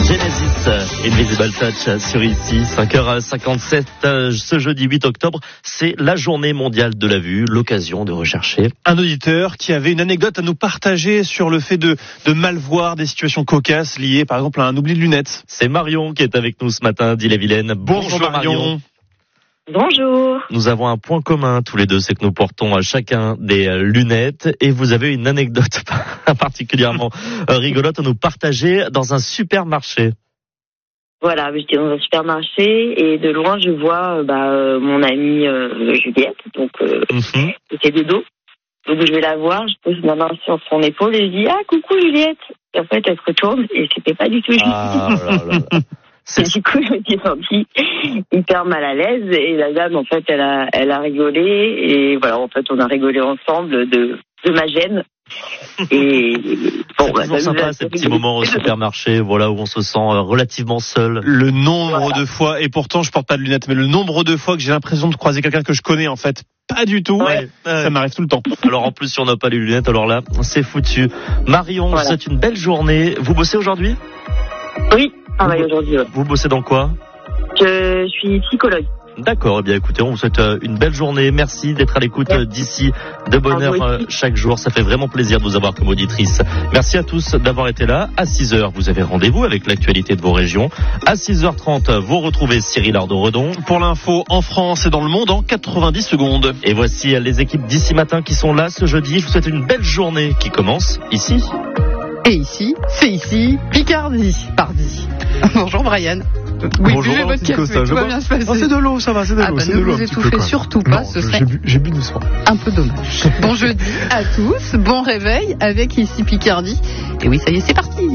Genesis, Invisible Touch sur ici, 5h57, ce jeudi 8 octobre, c'est la journée mondiale de la vue, l'occasion de rechercher un auditeur qui avait une anecdote à nous partager sur le fait de mal voir des situations cocasses liées par exemple à un oubli de lunettes. C'est Marion qui est avec nous ce matin d'Ille-et-Vilaine. Bonjour Marion. Bonjour. Nous avons un point commun tous les deux, c'est que nous portons chacun des lunettes et vous avez une anecdote particulièrement rigolote à nous partager dans un supermarché. Voilà, j'étais dans un supermarché et de loin je vois mon amie Juliette, donc c'était de dos. Donc je vais la voir, je pose ma main sur son épaule et je dis « coucou Juliette !» Et en fait elle se retourne et c'était pas du tout Juliette. Et du coup, je me suis sentie hyper mal à l'aise et la dame, en fait, elle a rigolé et voilà, en fait, on a rigolé ensemble de ma gêne. Et bon, c'est toujours sympa ces petits moments au supermarché, voilà, où on se sent relativement seul. Le nombre de fois, et pourtant je porte pas de lunettes, mais le nombre de fois que j'ai l'impression de croiser quelqu'un que je connais, en fait, pas du tout. Ça m'arrive tout le temps. Alors en plus, si on n'a pas les lunettes, alors là, c'est foutu. Marion, c'est une belle journée. Vous bossez aujourd'hui ? Oui. Aujourd'hui, Vous bossez dans quoi ? Je suis psychologue. D'accord, eh bien écoutez, on vous souhaite une belle journée. Merci d'être à l'écoute d'ici, de bonne heure chaque jour. Ça fait vraiment plaisir de vous avoir comme auditrice. Merci à tous d'avoir été là. À 6h, vous avez rendez-vous avec l'actualité de vos régions. À 6h30, vous retrouvez Cyril Ardo-Redon. Pour l'info en France et dans le monde en 90 secondes. Et voici les équipes d'ici matin qui sont là ce jeudi. Je vous souhaite une belle journée qui commence ici. Et ici, c'est ici, Picardie, pardi. Bonjour Brian. Oui, bonjour, buvez votre café, tout va bien se passer. C'est de l'eau, ça va, c'est de l'eau. Ne vous étouffez surtout pas, ce serait j'ai bu doucement. Un peu dommage. Bon jeudi à tous, bon réveil avec ici Picardie. Et oui, ça y est, c'est parti.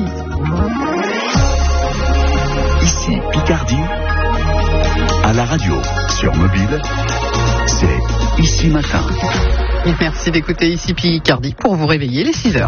Ici Picardie, à la radio, sur mobile, c'est Ici Matin. Et merci d'écouter ici Picardie pour vous réveiller les 6h.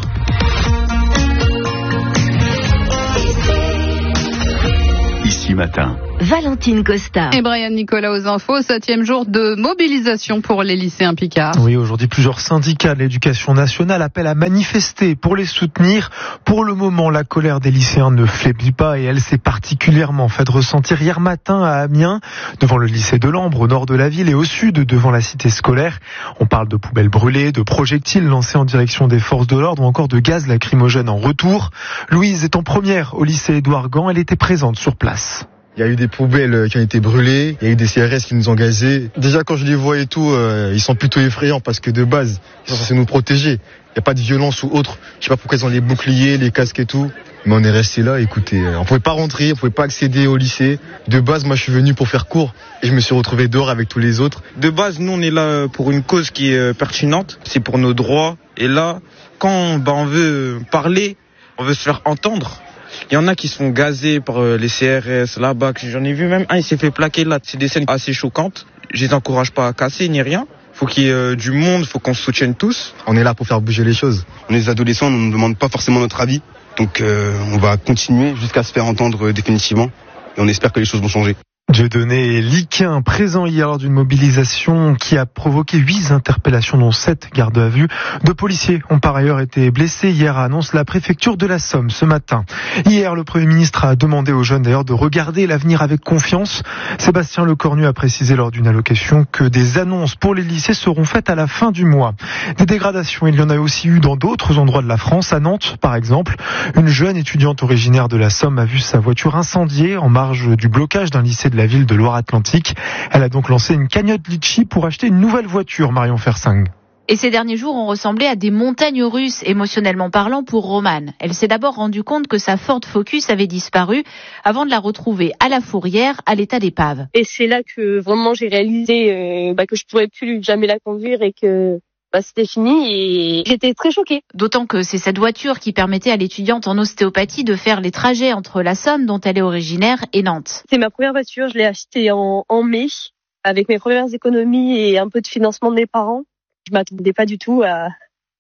Ici Matin. Valentine Costa. Et Brian Nicolas aux infos, 7e jour de mobilisation pour les lycéens Picard. Oui, aujourd'hui, plusieurs syndicats de l'éducation nationale appellent à manifester pour les soutenir. Pour le moment, la colère des lycéens ne faiblit pas et elle s'est particulièrement faite ressentir hier matin à Amiens, devant le lycée de l'Ambre, au nord de la ville, et au sud, devant la cité scolaire. On parle de poubelles brûlées, de projectiles lancés en direction des forces de l'ordre ou encore de gaz lacrymogène en retour. Louise est en première au lycée Édouard Gand, elle était présente sur place. Il y a eu des poubelles qui ont été brûlées, il y a eu des CRS qui nous ont gazés. Déjà quand je les vois et tout, ils sont plutôt effrayants parce que de base, ils sont censés nous protéger. Il n'y a pas de violence ou autre. Je sais pas pourquoi ils ont les boucliers, les casques et tout. Mais on est resté là, écoutez, on pouvait pas rentrer, on pouvait pas accéder au lycée. De base, moi je suis venu pour faire cours et je me suis retrouvé dehors avec tous les autres. De base, nous on est là pour une cause qui est pertinente, c'est pour nos droits. Et là, quand on veut parler, on veut se faire entendre. Il y en a qui se font gazer par les CRS, là-bas, j'en ai vu même un, il s'est fait plaquer là. C'est des scènes assez choquantes. Je les encourage pas à casser ni rien. Faut qu'il y ait du monde, faut qu'on se soutienne tous. On est là pour faire bouger les choses. On est des adolescents, on ne nous demande pas forcément notre avis. Donc on va continuer jusqu'à se faire entendre définitivement. Et on espère que les choses vont changer. Dieudonné Liquin, présent hier lors d'une mobilisation qui a provoqué 8 interpellations, dont 7 gardes à vue. 2 policiers ont par ailleurs été blessés hier, annonce la préfecture de la Somme ce matin. Hier, le Premier ministre a demandé aux jeunes d'ailleurs de regarder l'avenir avec confiance. Sébastien Lecornu a précisé lors d'une allocation que des annonces pour les lycées seront faites à la fin du mois. Des dégradations, il y en a aussi eu dans d'autres endroits de la France. À Nantes, par exemple, une jeune étudiante originaire de la Somme a vu sa voiture incendiée en marge du blocage d'un lycée de la ville de Loire-Atlantique. Elle a donc lancé une cagnotte litchi pour acheter une nouvelle voiture, Marion Fersing. Et ces derniers jours ont ressemblé à des montagnes russes, émotionnellement parlant, pour Romane. Elle s'est d'abord rendue compte que sa Ford Focus avait disparu avant de la retrouver à la fourrière, à l'état d'épave. Et c'est là que vraiment j'ai réalisé que je pourrais plus jamais la conduire et que c'était fini et j'étais très choquée. D'autant que c'est cette voiture qui permettait à l'étudiante en ostéopathie de faire les trajets entre la Somme, dont elle est originaire, et Nantes. C'est ma première voiture, je l'ai achetée en mai, avec mes premières économies et un peu de financement de mes parents. Je m'attendais pas du tout à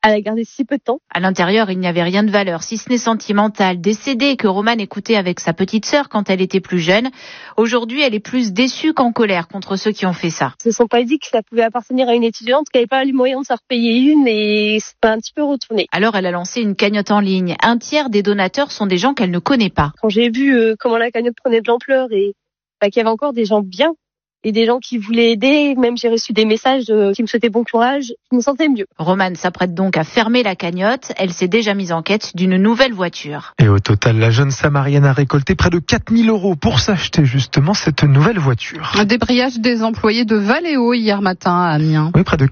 à la garder si peu de temps. À l'intérieur, il n'y avait rien de valeur, si ce n'est sentimental. Des CD que Romane écoutait avec sa petite sœur quand elle était plus jeune. Aujourd'hui, elle est plus déçue qu'en colère contre ceux qui ont fait ça. Ils se sont pas dit que ça pouvait appartenir à une étudiante qui n'avait pas les moyens de se repayer une et c'est pas un petit peu retourné. Alors, elle a lancé une cagnotte en ligne. Un tiers des donateurs sont des gens qu'elle ne connaît pas. Quand j'ai vu comment la cagnotte prenait de l'ampleur et qu'il y avait encore des gens bien et des gens qui voulaient aider, même j'ai reçu des messages qui me souhaitaient bon courage, je me sentais mieux. Romane s'apprête donc à fermer la cagnotte. Elle s'est déjà mise en quête d'une nouvelle voiture. Et au total, la jeune Samarienne a récolté près de 4 000 € pour s'acheter justement cette nouvelle voiture. Un débrayage des employés de Valeo hier matin à Amiens. Oui, près de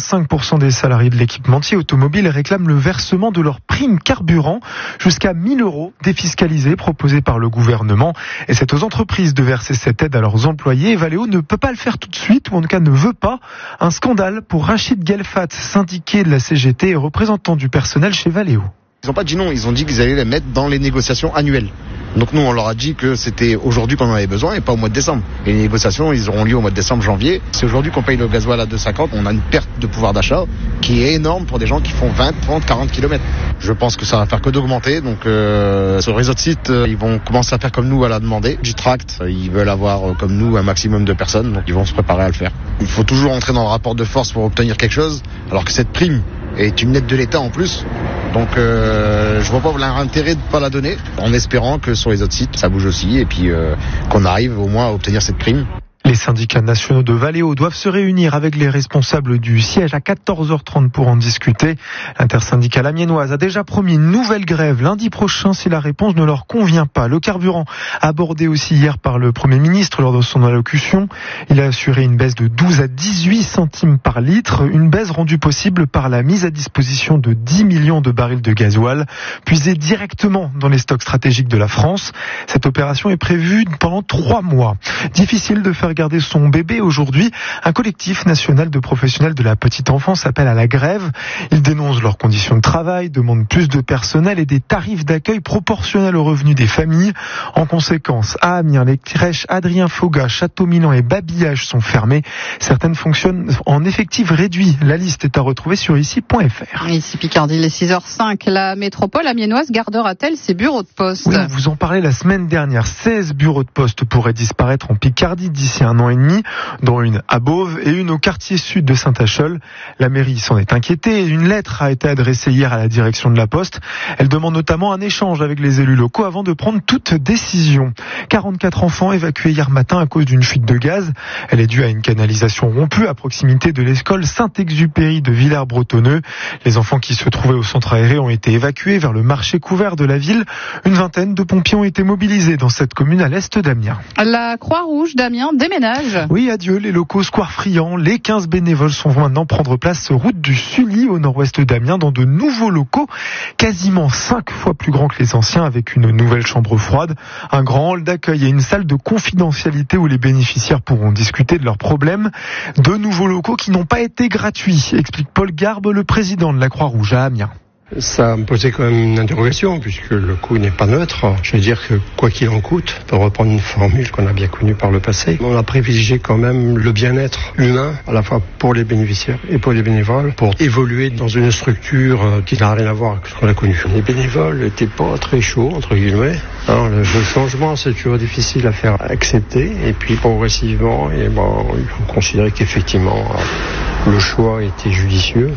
85% des salariés de l'équipementier automobile réclament le versement de leur prime carburant jusqu'à 1 000 € défiscalisés proposés par le gouvernement. Et c'est aux entreprises de verser cette aide à leurs employés. Valeo ne peut pas le faire tout de suite, ou en tout cas ne veut pas. Un scandale pour Rachid Gelfat, syndiqué de la CGT et représentant du personnel chez Valeo. Ils n'ont pas dit non, ils ont dit qu'ils allaient les mettre dans les négociations annuelles. Donc nous, on leur a dit que c'était aujourd'hui qu'on en avait besoin et pas au mois de décembre. Et les négociations, ils auront lieu au mois de décembre, janvier. C'est aujourd'hui qu'on paye le gasoil à 2,50. On a une perte de pouvoir d'achat qui est énorme pour des gens qui font 20, 30, 40 km. Je pense que ça va faire que d'augmenter. Donc sur le réseau de sites, ils vont commencer à faire comme nous à la demander. Du tract, ils veulent avoir comme nous un maximum de personnes. Donc ils vont se préparer à le faire. Il faut toujours entrer dans le rapport de force pour obtenir quelque chose. Alors que cette prime est une aide de l'État en plus. Donc je vois pas l'intérêt de pas la donner, en espérant que sur les autres sites ça bouge aussi et puis qu'on arrive au moins à obtenir cette prime. Les syndicats nationaux de Valeo doivent se réunir avec les responsables du siège à 14h30 pour en discuter. L'intersyndicale amiénoise a déjà promis une nouvelle grève lundi prochain si la réponse ne leur convient pas. Le carburant, abordé aussi hier par le Premier ministre lors de son allocution, il a assuré une baisse de 12 à 18 centimes par litre, une baisse rendue possible par la mise à disposition de 10 millions de barils de gasoil, puisés directement dans les stocks stratégiques de la France. Cette opération est prévue pendant 3 mois. Difficile de faire garder son bébé aujourd'hui. Un collectif national de professionnels de la petite enfance appelle à la grève. Ils dénoncent leurs conditions de travail, demandent plus de personnel et des tarifs d'accueil proportionnels aux revenus des familles. En conséquence, à Amiens, les crèches Adrien Fauga, Château-Milan et Babillage sont fermées. Certaines fonctionnent en effectif réduit. La liste est à retrouver sur ici.fr. Ici Picardie, les 6h05. La métropole amiénoise gardera-t-elle ses bureaux de poste? Oui, on vous en parlait la semaine dernière. 16 bureaux de poste pourraient disparaître en Picardie d'ici 1 an et demi, dont une à Beauvais et une au quartier sud de Saint-Achol. La mairie s'en est inquiétée et une lettre a été adressée hier à la direction de la Poste. Elle demande notamment un échange avec les élus locaux avant de prendre toute décision. 44 enfants évacués hier matin à cause d'une fuite de gaz. Elle est due à une canalisation rompue à proximité de l'école Saint-Exupéry de Villers-Bretonneux. Les enfants qui se trouvaient au centre aéré ont été évacués vers le marché couvert de la ville. Une vingtaine de pompiers ont été mobilisés dans cette commune à l'est d'Amiens. La Croix-Rouge d'Amiens déménage. Oui, adieu les locaux Square Friand. Les 15 bénévoles sont maintenant prendre place route du Sully au nord-ouest d'Amiens dans de nouveaux locaux, quasiment 5 fois plus grands que les anciens, avec une nouvelle chambre froide, un grand hall d'accueil et une salle de confidentialité où les bénéficiaires pourront discuter de leurs problèmes. 2 nouveaux locaux qui n'ont pas été gratuits, explique Paul Garbe, le président de la Croix-Rouge à Amiens. Ça me posait quand même une interrogation puisque le coût n'est pas neutre. Je veux dire que quoi qu'il en coûte, pour reprendre une formule qu'on a bien connue par le passé, on a privilégié quand même le bien-être humain à la fois pour les bénéficiaires et pour les bénévoles pour évoluer dans une structure qui n'a rien à voir avec ce qu'on a connu. Les bénévoles n'étaient pas très chauds, entre guillemets. Alors, le changement, c'est toujours difficile à faire accepter et puis progressivement, il faut considérer qu'effectivement le choix était judicieux.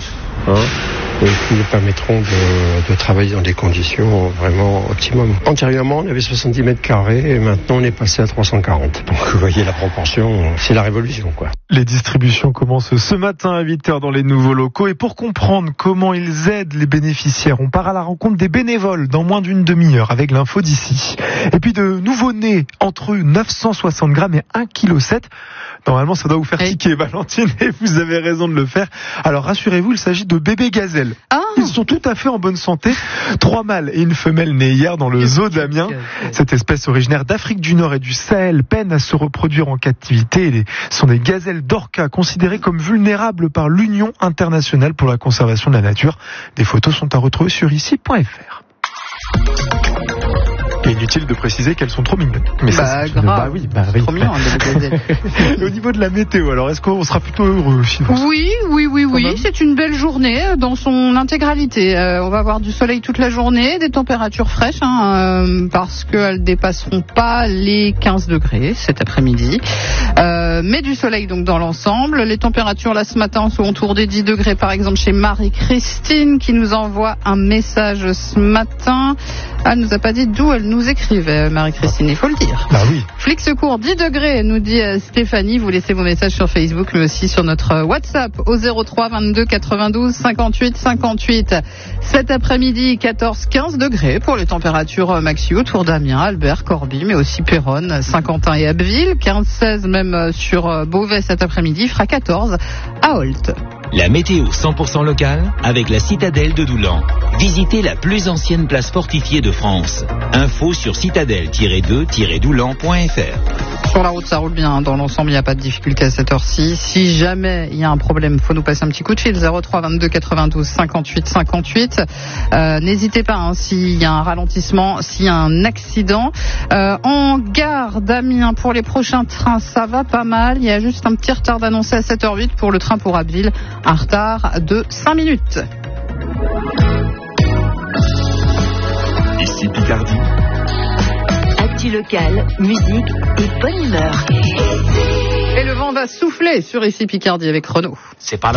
Et qui nous permettront de travailler dans des conditions vraiment optimum. Antérieurement, on avait 70 mètres carrés et maintenant on est passé à 340. Donc vous voyez la proportion, c'est la révolution quoi. Les distributions commencent ce matin à 8h dans les nouveaux locaux et pour comprendre comment ils aident les bénéficiaires, on part à la rencontre des bénévoles dans moins d'une demi-heure avec l'info d'ici. Et puis de nouveau-nés entre 960 grammes et 1,7 kg. Normalement, ça doit vous faire tiquer, Valentine, et vous avez raison de le faire. Alors, rassurez-vous, il s'agit de bébés gazelles. Ils sont tout à fait en bonne santé. 3 mâles et une femelle nés hier dans le zoo d'Amiens. Cette espèce originaire d'Afrique du Nord et du Sahel peine à se reproduire en captivité. Ce sont des gazelles d'Orca considérées comme vulnérables par l'Union internationale pour la conservation de la nature. Des photos sont à retrouver sur ici.fr. inutile de préciser qu'elles sont trop mignonnes. Mais grave. Oui. Trop mignon, des gazelles. Au niveau de la météo, alors est-ce qu'on sera plutôt heureux? Oui. C'est une belle journée dans son intégralité. On va avoir du soleil toute la journée, des températures fraîches, parce qu'elles dépasseront pas les 15 degrés cet après-midi. Mais du soleil donc dans l'ensemble. Les températures là ce matin sont autour des 10 degrés par exemple chez Marie-Christine qui nous envoie un message ce matin. Elle nous a pas dit d'où elle nous écrivait, Marie-Christine, il faut le dire. Oui. Flic secours 10 degrés nous dit Stéphanie. Vous laissez vos messages sur Facebook mais aussi sur notre WhatsApp au 03 22 92 58 58. Cet après-midi 14-15 degrés pour les températures maxi autour d'Amiens, Albert, Corbie mais aussi Péronne, Saint-Quentin et Abbeville. 15-16 même sur Beauvais cet après-midi, fera 14 à Holt. La météo 100% locale avec la citadelle de Doulan. Visitez la plus ancienne place fortifiée de France. Info sur citadelle-2-doulan.fr. Sur la route, ça roule bien. Dans l'ensemble, il n'y a pas de difficulté à cette heure-ci. Si jamais il y a un problème, faut nous passer un petit coup de fil. 03 22 92 58 58. N'hésitez pas, s'il y a un ralentissement, s'il y a un accident. En gare d'Amiens, pour les prochains trains, ça va pas mal. Il y a juste un petit retard d'annoncer à 7h08 pour le train pour Abbeville. Un retard de 5 minutes. Ici Picardie. Actu local, musique et bonne humeur. Et le vent va souffler sur Ici Picardie avec Renaud. C'est pas